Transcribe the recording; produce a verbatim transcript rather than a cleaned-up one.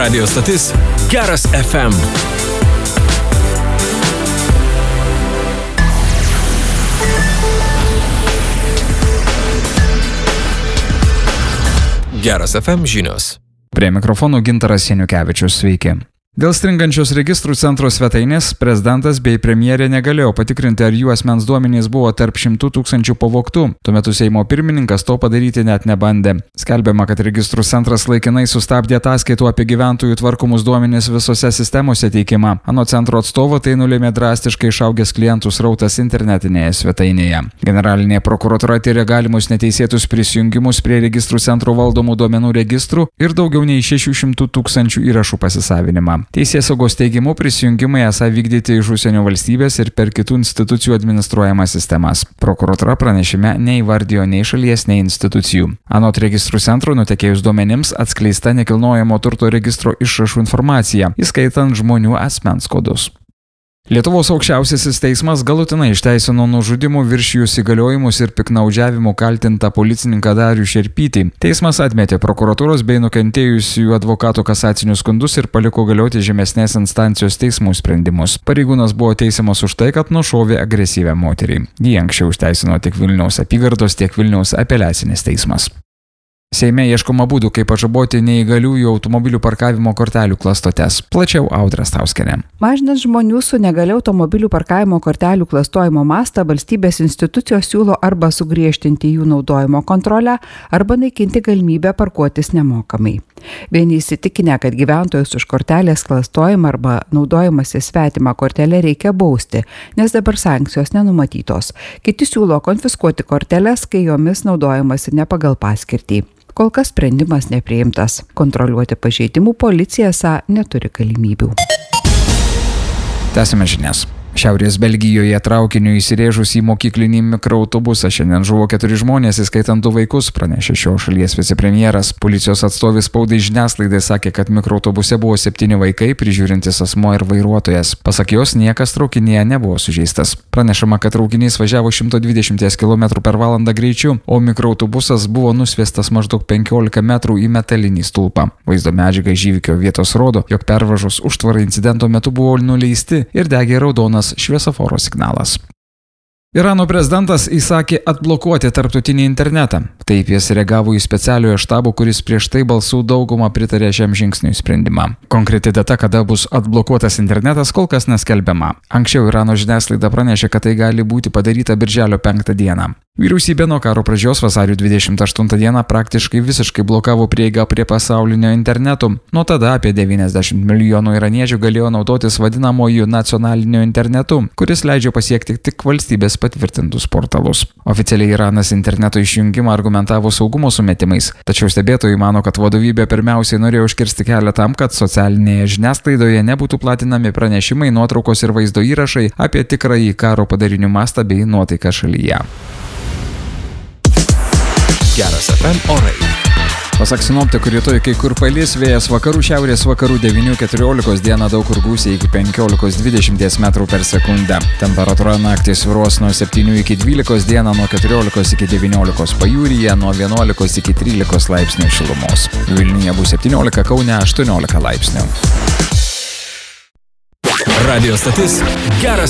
Radio stotis Geras F M. Geras F M žinios. Prie mikrofonų Gintaras Janiukevičius, sveiki. Dėl stringančios registrų centro svetainės prezidentas bei premjerė negalėjo patikrinti, ar jų asmens duomenys buvo tarp šimtų tūkstančių pavogtų. Tuo metu Seimo pirmininkas to padaryti net nebandė. Skelbiama, kad registrų centras laikinai sustabdė ataskaitų apie gyventojų tvarkomus duomenys visose sistemose teikimą. Anot centro atstovo tai nulėmė drastiškai išaugęs klientų srautas internetinėje svetainėje. Generalinė prokuratūra tyrė galimus neteisėtus prisijungimus prie registrų centro valdomų duomenų registrų ir daugiau nei šešių šimtų tūkstančių įrašų pasisavinimą. Teisėsaugos teigimu prisijungimai esą vykdyti iš užsienio valstybės ir per kitų institucijų administruojamas sistemas. Prokuratūra pranešime neįvardijo nei šalies, nei institucijų. Anot registrų centro nutekėjus duomenims atskleista nekilnojamo turto registro išrašų informacija, įskaitant žmonių asmens kodus. Lietuvos aukščiausiasis teismas galutinai išteisino nužudimų viršijus įgaliojimus ir piknaudžiavimu kaltintą policininką Darių Šerpytį. Teismas atmetė prokuratūros bei nukentėjusiųjų advokatų kasacinius skundus ir paliko galioti žemesnės instancijos teismų sprendimus. Pareigūnas buvo teisiamas už tai, kad nušovė agresyvią moterį. Jį anksčiau išteisino tiek Vilniaus apygardos, tiek Vilniaus apeliacinis teismas. Seime ieškoma būdų, kaip pažaboti neįgaliųjų automobilių parkavimo kortelių klastotes. Plačiau Audra Stauskienė. Mažinant žmonių su negalia automobilių parkavimo kortelių klastojimo mastą, valstybės institucijos siūlo arba sugriežtinti jų naudojimo kontrolę, arba naikinti galimybę parkuotis nemokamai. Vieni įsitikinę, kad gyventojus už kortelės klastojimą arba naudojimąsi svetimą kortelę reikia bausti, nes dabar sankcijos nenumatytos. Kiti siūlo konfiskuoti korteles, kai jomis naudojimąsi ne pagal paskirtį. Kol kas sprendimas nepriimtas. Kontroliuoti pažeidimų policija esą neturi galimybių. Tęsime žinias. Šiaurės Belgijoje traukiniu įsirėžus į mokyklinį mikroautobusą šiandien žuvo keturi žmonės, įskaitant du vaikus, pranešė šios šalies vicepremjeras. Policijos atstovės spaudai žiniasklaidai sakė, kad mikroautobuse buvo septyni vaikai, prižiūrintis asmuo ir vairuotojas. Pasak jos, niekas traukinyje nebuvo sužeistas. Pranešama, kad traukinys važiavo šimto dvidešimties kilometrų per valandą greičiu, o mikroautobusas buvo nusviestas maždaug penkiolika metrų į metalinį stulpą. Vaizdo medžiaga iš įvykio vietos rodo, jog pervažos užtvarai incidento metu buvo nuleisti ir degė raudonas šviesoforo signalas. Irano prezidentas įsakė atblokuoti tarptautinį internetą. Taip jis reagavo į specialiojo štabo, kuris prieš tai balsų daugumą pritarė šiam žingsniui sprendimą. Konkreti data, kada bus atblokuotas internetas, kol kas neskelbiama. Anksčiau Irano žiniasklaida pranešė, kad tai gali būti padaryta birželio penktą dieną. Vyriausybė nuo karo pradžios vasario dvidešimt aštuntą dieną praktiškai visiškai blokavo prieigą prie pasaulinio interneto. Nuo tada apie devyniasdešimt milijonų iraniečių galėjo naudotis vadinamoju nacionaliniu internetu, kuris leidžia pasiekti tik valstybės patvirtintus portalus. Oficialiai Iranas interneto išjungimą argumentavo saugumo sumetimais, tačiau stebėtojai mano, kad vadovybė pirmiausiai norėjo užkirsti kelią tam, kad socialinėje žiniasklaidoje nebūtų platinami pranešimai, nuotraukos ir vaizdo įrašai apie tikrąjį karo padarinių mastą bei nuotaiką šalyje. Geras F M orai. Pasak sinoptikų, rytoj kai kur palis, vėjas vakarų šiaurės vakarų devynių keturiolikos, dieną daug kur gūsiai iki penkiolikos dvidešimties metrų per sekundę. Temperatūra naktį svyruos nuo septynių iki dvylikos, dieną nuo keturiolikos iki devyniolikos, pajūryje nuo vienuolikos iki trylikos laipsnių šilumos. Vilniuje bus septyniolika, Kaune aštuoniolika laipsnių. Radio stotis Geras